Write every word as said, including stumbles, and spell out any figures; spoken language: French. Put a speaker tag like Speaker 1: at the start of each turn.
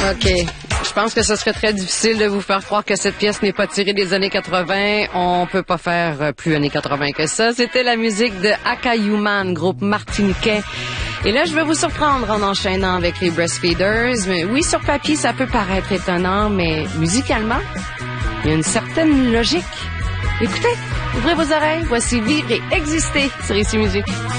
Speaker 1: OK. Je pense que ce serait très difficile de vous faire croire que cette pièce n'est pas tirée des années quatre-vingt. On peut pas faire plus années quatre-vingt que ça. C'était la musique de Akayuman, groupe martiniquais. Et là, je vais vous surprendre en enchaînant avec les Breastfeeders. Mais oui, sur papier, ça peut paraître étonnant, mais musicalement, il y a une certaine logique. Écoutez, ouvrez vos oreilles. Voici Vivre et exister sur Ici Musique.